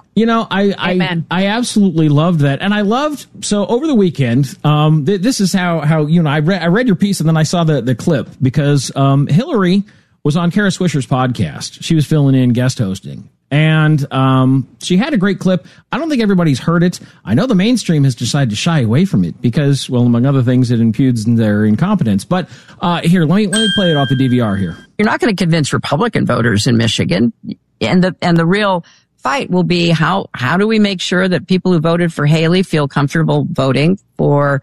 I absolutely loved that. And I loved, so over the weekend, this is how I read your piece and then I saw the clip because Hillary was on Kara Swisher's podcast. She was filling in, guest hosting. And she had a great clip. I don't think everybody's heard it. I know the mainstream has decided to shy away from it because, well, among other things, it impugns their incompetence. But here, let me play it off the DVR here. You're not going to convince Republican voters in Michigan, and the real fight will be how do we make sure that people who voted for Haley feel comfortable voting for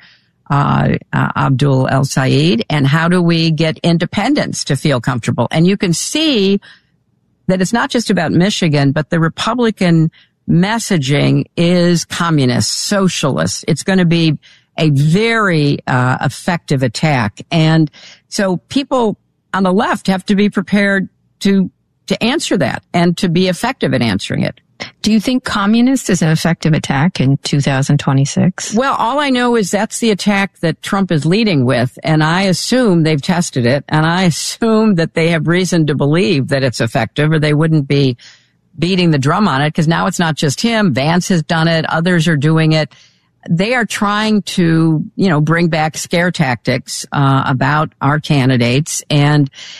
Abdul El-Sayed, and how do we get independents to feel comfortable? And you can see that it's not just about Michigan, but the Republican messaging is communist, socialist. It's going to be a very effective attack. And so people on the left have to be prepared to answer that and to be effective at answering it. Do you think communist is an effective attack in 2026? Well, all I know is that's the attack that Trump is leading with, and I assume they've tested it, and I assume that they have reason to believe that it's effective, or they wouldn't be beating the drum on it, because now it's not just him. Vance has done it. Others are doing it. They are trying to, bring back scare tactics about our candidates, and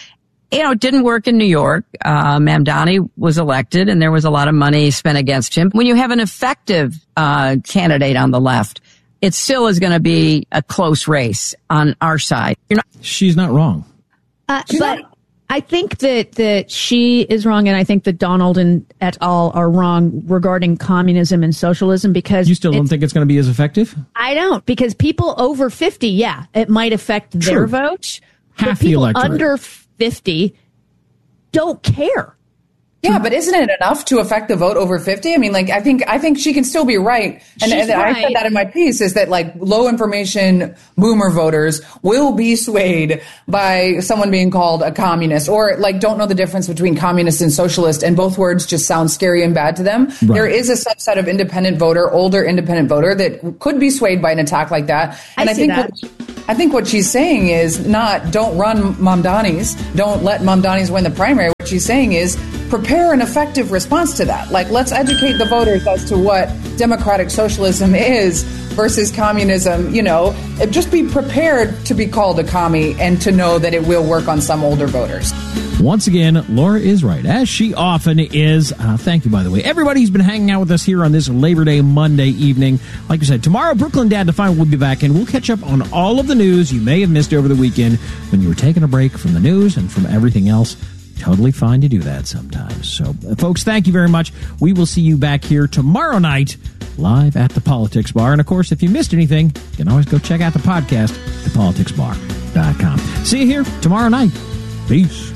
it didn't work in New York. Mamdani was elected and there was a lot of money spent against him. When you have an effective candidate on the left, it still is going to be a close race on our side. She's not wrong. But I think that she is wrong, and I think that Donald and et al. Are wrong regarding communism and socialism, because you still don't think it's going to be as effective? I don't, because people over 50, it might affect their vote. Half the electorate. Under 50 don't care. Yeah, but isn't it enough to affect the vote over 50? I mean, I think she can still be right. And She's I said that in my piece, is that low information boomer voters will be swayed by someone being called a communist, or don't know the difference between communist and socialist, and both words just sound scary and bad to them. Right. There is a subset of independent voter, older independent voter, that could be swayed by an attack like that. And I think what she's saying is not don't run Mamdani's, don't let Mamdani's win the primary. What she's saying is prepare an effective response to that. Let's educate the voters as to what democratic socialism is versus communism. Just be prepared to be called a commie and to know that it will work on some older voters. Once again, Laura is right, as she often is. Thank you, by the way. Everybody who's been hanging out with us here on this Labor Day Monday evening. Like I said, tomorrow, Brooklyn Dad Define will be back, and we'll catch up on all of the news you may have missed over the weekend when you were taking a break from the news and from everything else. Totally fine to do that sometimes. So, folks, thank you very much. We will see you back here tomorrow night, live at the Politics Bar. And, of course, if you missed anything, you can always go check out the podcast, thepoliticsbar.com. See you here tomorrow night. Peace.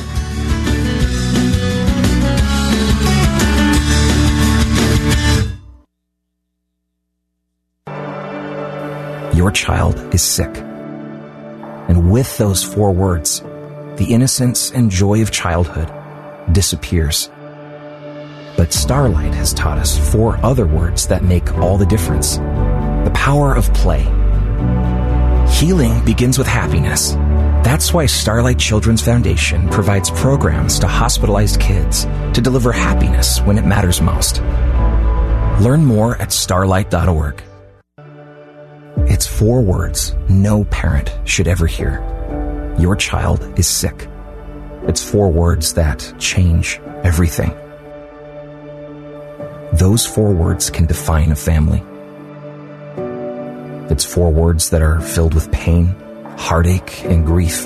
Your child is sick. And with those 4 words, the innocence and joy of childhood disappears. But Starlight has taught us 4 other words that make all the difference. The power of play. Healing begins with happiness. That's why Starlight Children's Foundation provides programs to hospitalized kids to deliver happiness when it matters most. Learn more at starlight.org. It's 4 words no parent should ever hear. Your child is sick. It's 4 words that change everything. Those 4 words can define a family. It's 4 words that are filled with pain, heartache, and grief.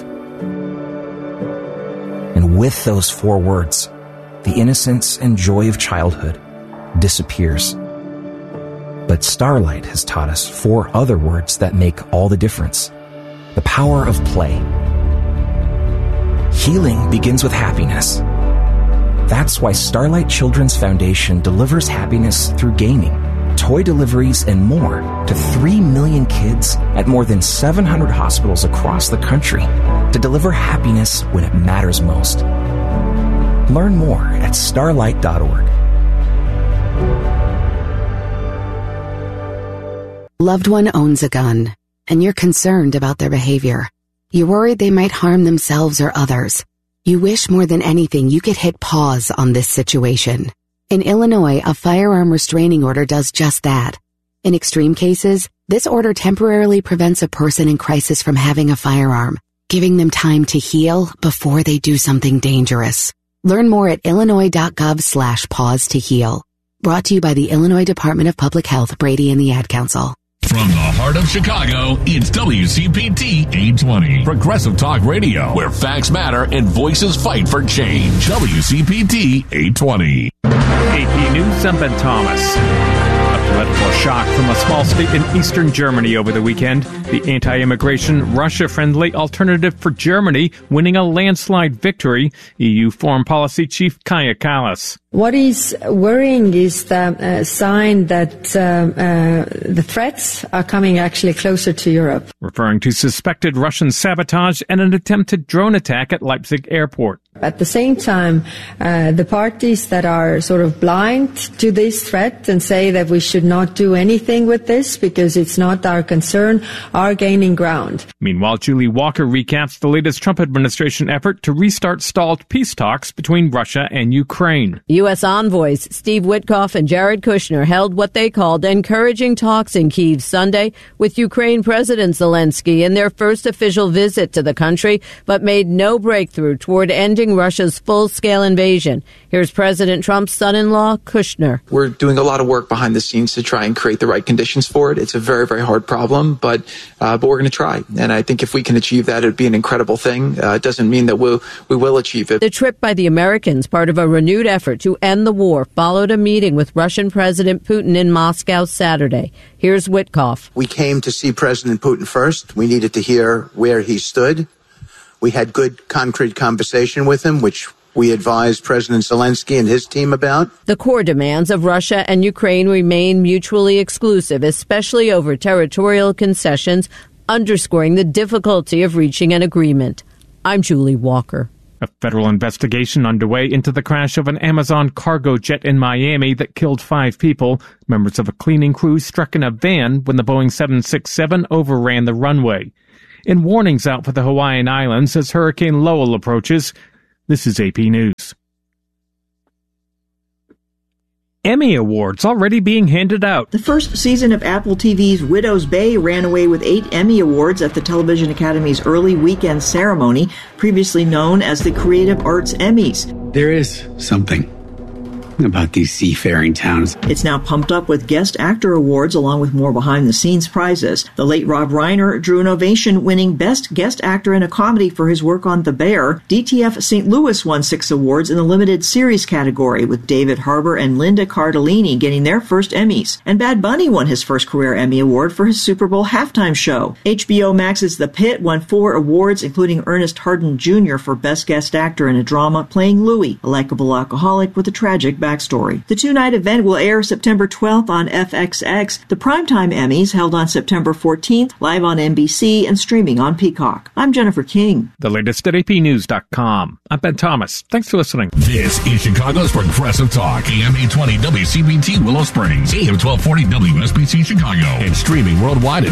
And with those 4 words, the innocence and joy of childhood disappears. But Starlight has taught us 4 other words that make all the difference. The power of play. Healing begins with happiness. That's why Starlight Children's Foundation delivers happiness through gaming, toy deliveries, and more to 3 million kids at more than 700 hospitals across the country to deliver happiness when it matters most. Learn more at starlight.org. Loved one owns a gun, and you're concerned about their behavior. You're worried they might harm themselves or others. You wish more than anything you could hit pause on this situation. In Illinois, a firearm restraining order does just that. In extreme cases, this order temporarily prevents a person in crisis from having a firearm, giving them time to heal before they do something dangerous. Learn more at illinois.gov/pause to heal. Brought to you by the Illinois Department of Public Health, Brady and the Ad Council. From the heart of Chicago, it's WCPT 820. Progressive Talk Radio, where facts matter and voices fight for change. WCPT 820. AP News, I'm Ben Thomas. A political shock from a small state in eastern Germany over the weekend. The anti-immigration, Russia-friendly Alternative for Germany winning a landslide victory. EU Foreign Policy Chief Kaja Kallas. What is worrying is the sign that the threats are coming actually closer to Europe. Referring to suspected Russian sabotage and an attempted drone attack at Leipzig airport. At the same time, the parties that are sort of blind to this threat and say that we should not do anything with this because it's not our concern, are gaining ground. Meanwhile, Julie Walker recaps the latest Trump administration effort to restart stalled peace talks between Russia and Ukraine. U.S. envoys Steve Witkoff and Jared Kushner held what they called encouraging talks in Kyiv Sunday with Ukraine President Zelensky in their first official visit to the country, but made no breakthrough toward ending Russia's full-scale invasion. Here's President Trump's son-in-law, Kushner. We're doing a lot of work behind the scenes to try and create the right conditions for it. It's a very, very hard problem, but we're going to try. And I think if we can achieve that, it'd be an incredible thing. It doesn't mean that we will achieve it. The trip by the Americans, part of a renewed effort to end the war, followed a meeting with Russian President Putin in Moscow Saturday. Here's Witkoff. We came to see President Putin first. We needed to hear where he stood. We had good, concrete conversation with him, which we advised President Zelensky and his team about. The core demands of Russia and Ukraine remain mutually exclusive, especially over territorial concessions, underscoring the difficulty of reaching an agreement. I'm Julie Walker. A federal investigation underway into the crash of an Amazon cargo jet in Miami that killed 5 people. Members of a cleaning crew struck in a van when the Boeing 767 overran the runway. And warnings out for the Hawaiian Islands as Hurricane Lowell approaches. This is AP News. Emmy Awards already being handed out. The first season of Apple TV's Widow's Bay ran away with 8 Emmy Awards at the Television Academy's early weekend ceremony, previously known as the Creative Arts Emmys. There is something about these seafaring towns. It's now pumped up with Guest Actor Awards along with more behind-the-scenes prizes. The late Rob Reiner drew an ovation winning Best Guest Actor in a Comedy for his work on The Bear. DTF St. Louis won 6 awards in the Limited Series category, with David Harbour and Linda Cardellini getting their first Emmys. And Bad Bunny won his first career Emmy Award for his Super Bowl halftime show. HBO Max's The Pit won 4 awards, including Ernest Hardin Jr. for Best Guest Actor in a Drama, playing Louis, a likable alcoholic with a tragic backstory. The 2-night event will air September 12th on FXX. The Primetime Emmys held on September 14th, live on NBC and streaming on Peacock. I'm Jennifer King. The latest at apnews.com. I'm Ben Thomas. Thanks for listening. This is Chicago's Progressive Talk, AM 820 WCPT Willow Springs, AM 1240 WSBC Chicago, and streaming worldwide at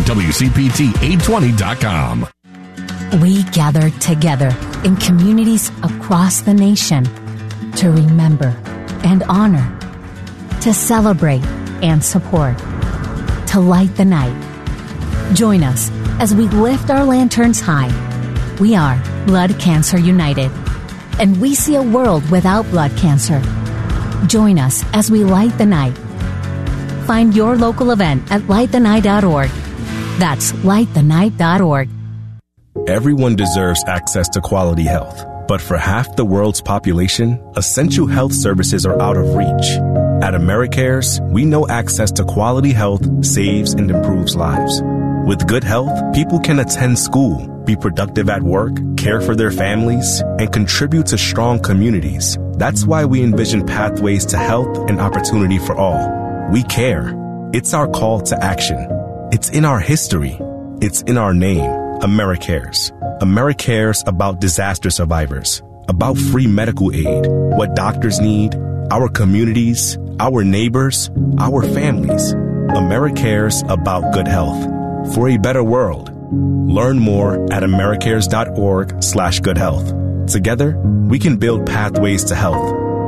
WCPT820.com. We gather together in communities across the nation to remember and honor, to celebrate and support, to light the night. Join us as we lift our lanterns high. We are Blood Cancer United, and we see a world without blood cancer. Join us as we light the night. Find your local event at lightthenight.org. That's lightthenight.org. Everyone deserves access to quality health. But for half the world's population, essential health services are out of reach. At AmeriCares, we know access to quality health saves and improves lives. With good health, people can attend school, be productive at work, care for their families, and contribute to strong communities. That's why we envision pathways to health and opportunity for all. We care. It's our call to action. It's in our history. It's in our name. AmeriCares. AmeriCares about disaster survivors, about free medical aid, what doctors need, our communities, our neighbors, our families. AmeriCares about good health for a better world. Learn more at americares.org/goodhealth. Together, we can build pathways to health.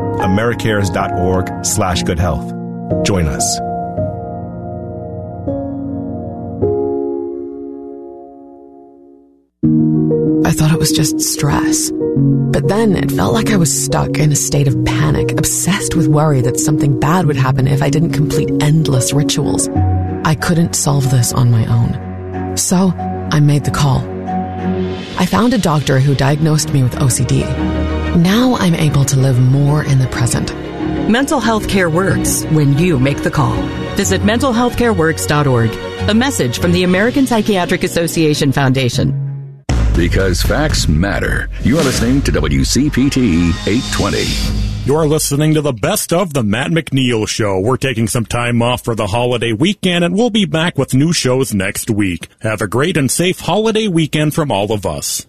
americares.org/goodhealth. Join us. I thought it was just stress. But then it felt like I was stuck in a state of panic, obsessed with worry that something bad would happen if I didn't complete endless rituals. I couldn't solve this on my own. So I made the call. I found a doctor who diagnosed me with OCD. Now I'm able to live more in the present. Mental health care works when you make the call. Visit mentalhealthcareworks.org. A message from the American Psychiatric Association Foundation. Because facts matter. You are listening to WCPT 820. You're listening to the best of the Matt McNeil Show. We're taking some time off for the holiday weekend, and we'll be back with new shows next week. Have a great and safe holiday weekend from all of us.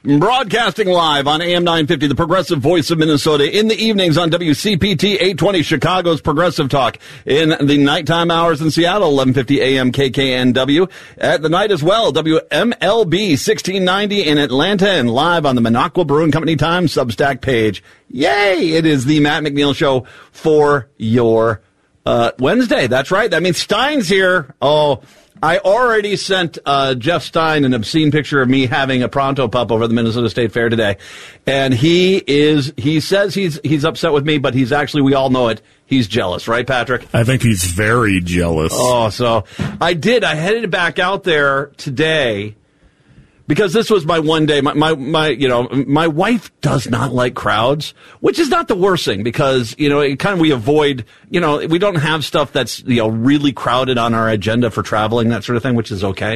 Broadcasting live on AM 950, the progressive voice of Minnesota, in the evenings on WCPT 820, Chicago's Progressive Talk. In the nighttime hours in Seattle, 1150 AM KKNW. At the night as well, WMLB 1690 in Atlanta, and live on the Minocqua Brewing Company Times Substack page. Yay! It is the Matt McNeil Show for your Wednesday. That's right. That means Stein's here. Oh, I already sent Jeff Stein an obscene picture of me having a Pronto pup over the Minnesota State Fair today. And he says he's upset with me, but he's actually, we all know it, he's jealous, right, Patrick? I think he's very jealous. Oh, so I headed back out there today because this was my one day. My wife does not like crowds, which is not the worst thing because, we avoid, we don't have stuff that's, really crowded on our agenda for traveling, that sort of thing, which is okay.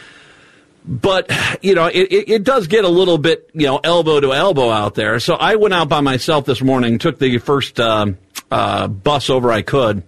But, it does get a little bit, elbow to elbow out there. So I went out by myself this morning, took the first bus over I could.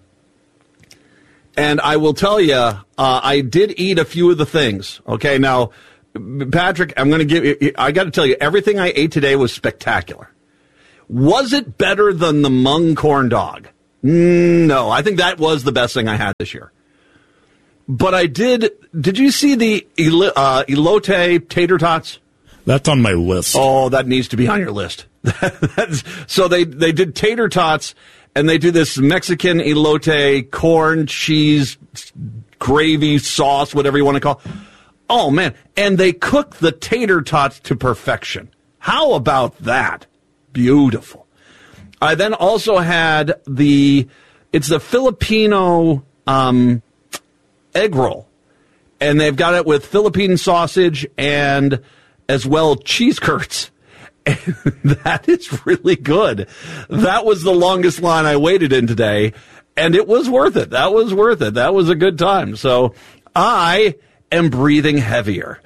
And I will tell you, I did eat a few of the things. Okay, now, Patrick, I got to tell you, everything I ate today was spectacular. Was it better than the mung corn dog? No, I think that was the best thing I had this year. But I did you see the elote tater tots? That's on my list. Oh, that needs to be on your list. So they did tater tots, and they do this Mexican elote corn, cheese, gravy, sauce, whatever you want to call it. Oh, man. And they cook the tater tots to perfection. How about that? Beautiful. I then also had it's the Filipino egg roll. And they've got it with Philippine sausage and as well cheese curds. And that is really good. That was the longest line I waited in today. And it was worth it. That was worth it. That was a good time. So I am breathing heavier.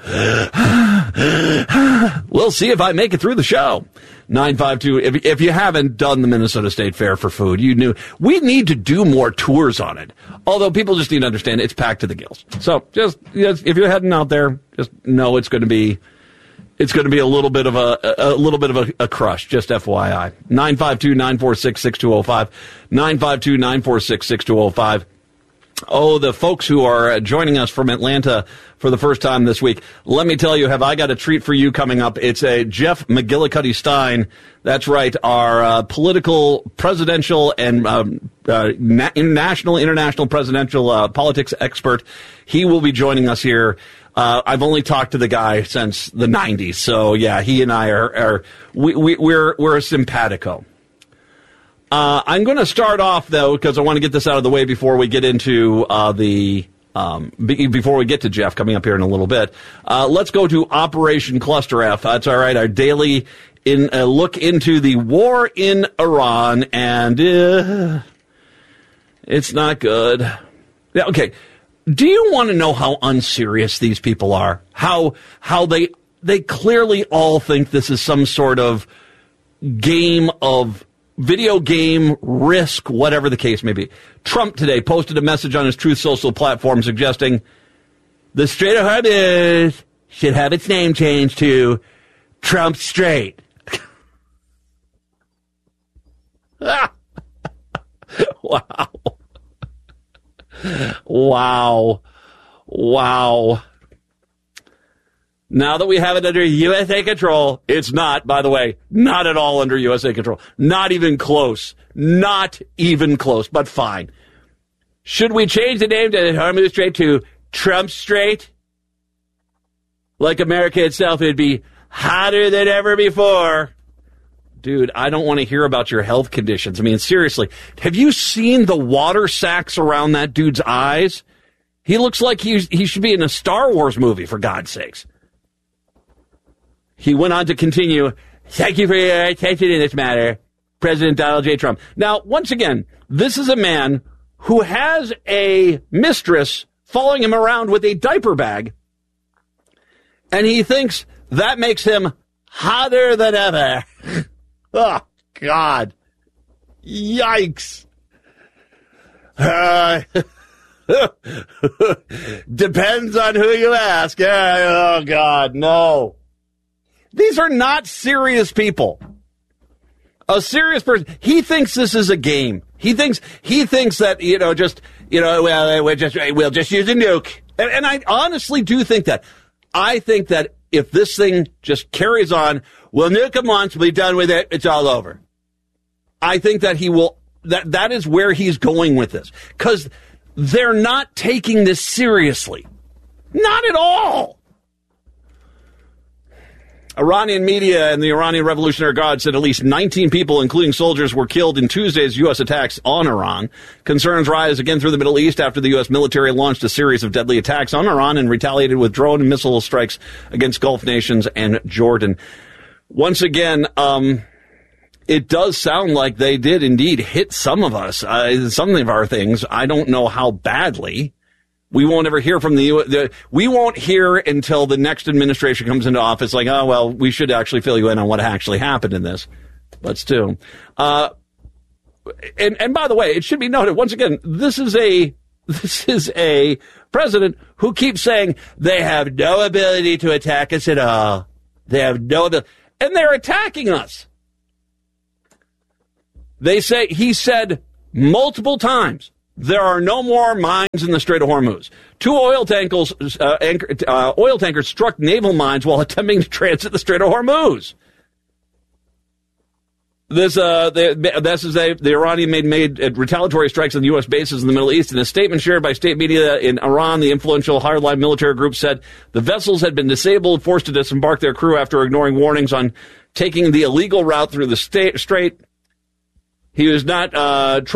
We'll see if I make it through the show. 952, if you haven't done the Minnesota State Fair for food, we need to do more tours on it. Although people just need to understand it's packed to the gills. So just if you're heading out there, just know it's going to be a little bit of a crush, just FYI. 952-946-6205. 952-946-6205. Oh, the folks who are joining us from Atlanta for the first time this week. Let me tell you, have I got a treat for you coming up. It's a Jeff McGillicuddy Stein. That's right, our political, presidential, and national, international presidential politics expert. He will be joining us here. I've only talked to the guy since the 90s. So, yeah, he and I we're a simpatico. I'm going to start off, though, because I want to get this out of the way before we get into before we get to Jeff coming up here in a little bit. Let's go to Operation Cluster F. That's all right. Our daily look into the war in Iran, and it's not good. Yeah, okay. Do you want to know how unserious these people are? How they clearly all think this is some sort of video game, risk, whatever the case may be. Trump today posted a message on his Truth Social platform suggesting the Strait of Hormuz should have its name changed to Trump Strait. Wow. Wow. Now that we have it under USA control, it's not, by the way, not at all under USA control. Not even close. Not even close, but fine. Should we change the name to Hormuz Strait to Trump Strait? Like America itself, it'd be hotter than ever before. Dude, I don't want to hear about your health conditions. I mean, seriously, have you seen the water sacs around that dude's eyes? He looks like he should be in a Star Wars movie, for God's sakes. He went on to continue, thank you for your attention in this matter, President Donald J. Trump. Now, once again, this is a man who has a mistress following him around with a diaper bag, and he thinks that makes him hotter than ever. Oh, God. Yikes. Depends on who you ask. Oh, God, no. These are not serious people. A serious person, he thinks this is a game. He thinks that, we'll just use a nuke. And I honestly do think that. I think that if this thing just carries on, we'll nuke them once, we'll be done with it, it's all over. I think that that is where he's going with this. Because they're not taking this seriously. Not at all. Iranian media and the Iranian Revolutionary Guard said at least 19 people, including soldiers, were killed in Tuesday's U.S. attacks on Iran. Concerns rise again through the Middle East after the U.S. military launched a series of deadly attacks on Iran and retaliated with drone and missile strikes against Gulf nations and Jordan. Once again, it does sound like they did indeed hit some of us, some of our things. I don't know how badly. We won't ever hear from we won't hear until the next administration comes into office like, oh, well, we should actually fill you in on what actually happened in this. Let's do. And by the way, it should be noted, once again, this is a president who keeps saying they have no ability to attack us at all. They have no ability. And they're attacking us. He said multiple times, there are no more mines in the Strait of Hormuz. 2 oil tankers struck naval mines while attempting to transit the Strait of Hormuz. The Iranian made retaliatory strikes on U.S. bases in the Middle East. In a statement shared by state media in Iran, the influential hardline military group said the vessels had been disabled, forced to disembark their crew after ignoring warnings on taking the illegal route through the strait. He was not